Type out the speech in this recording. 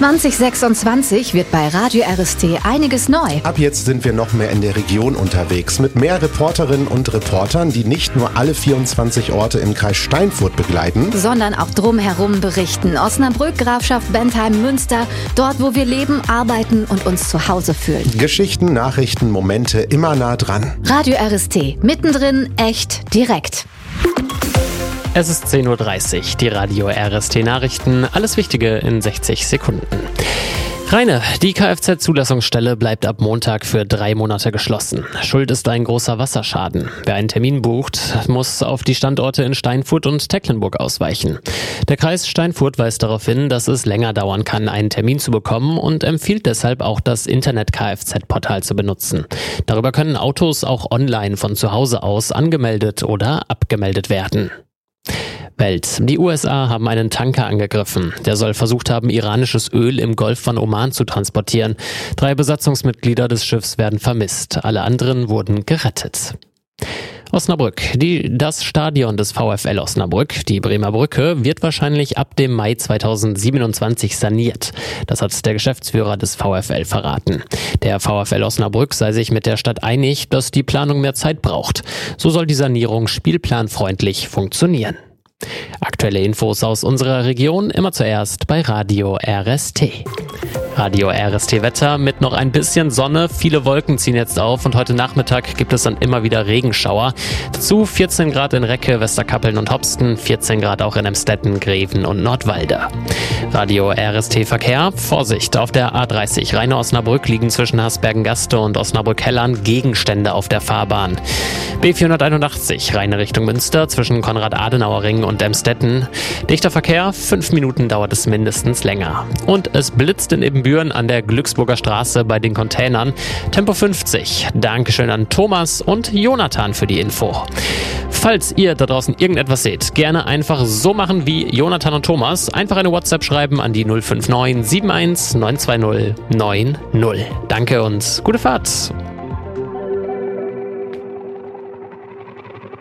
2026 wird bei Radio RST einiges neu. Ab jetzt sind wir noch mehr in der Region unterwegs, mit mehr Reporterinnen und Reportern, die nicht nur alle 24 Orte im Kreis Steinfurt begleiten, sondern auch drumherum berichten. Osnabrück, Grafschaft Bentheim, Münster, dort wo wir leben, arbeiten und uns zu Hause fühlen. Geschichten, Nachrichten, Momente, immer nah dran. Radio RST, mittendrin, echt, direkt. Es ist 10.30 Uhr, die Radio RST Nachrichten, alles Wichtige in 60 Sekunden. Raine, die Kfz-Zulassungsstelle bleibt ab Montag für 3 Monate geschlossen. Schuld ist ein großer Wasserschaden. Wer einen Termin bucht, muss auf die Standorte in Steinfurt und Tecklenburg ausweichen. Der Kreis Steinfurt weist darauf hin, dass es länger dauern kann, einen Termin zu bekommen und empfiehlt deshalb auch das Internet-Kfz-Portal zu benutzen. Darüber können Autos auch online von zu Hause aus angemeldet oder abgemeldet werden. Welt. Die USA haben einen Tanker angegriffen. Der soll versucht haben, iranisches Öl im Golf von Oman zu transportieren. 3 Besatzungsmitglieder des Schiffs werden vermisst. Alle anderen wurden gerettet. Osnabrück. Das Stadion des VfL Osnabrück, die Bremer Brücke, wird wahrscheinlich ab dem Mai 2027 saniert. Das hat der Geschäftsführer des VfL verraten. Der VfL Osnabrück sei sich mit der Stadt einig, dass die Planung mehr Zeit braucht. So soll die Sanierung spielplanfreundlich funktionieren. Aktuelle Infos aus unserer Region immer zuerst bei Radio RST. Radio RST Wetter mit noch ein bisschen Sonne. Viele Wolken ziehen jetzt auf und heute Nachmittag gibt es dann immer wieder Regenschauer. Dazu 14 Grad in Recke, Westerkappeln und Hopsten, 14 Grad auch in Emstetten, Greven und Nordwalde. Radio RST Verkehr. Vorsicht, auf der A30 Rheine-Osnabrück liegen zwischen Hasbergen-Gaste und Osnabrück-Hellern Gegenstände auf der Fahrbahn. B481 Rheine Richtung Münster zwischen Konrad-Adenauer-Ring und Emstetten. Dichter Verkehr, 5 Minuten dauert es mindestens länger. Und es blitzt in Ebenbüren an der Glücksburger Straße bei den Containern. Tempo 50. Dankeschön an Thomas und Jonathan für die Info. Falls ihr da draußen irgendetwas seht, gerne einfach so machen wie Jonathan und Thomas. Einfach eine WhatsApp schreiben an die 059 71 920 90. Danke und gute Fahrt.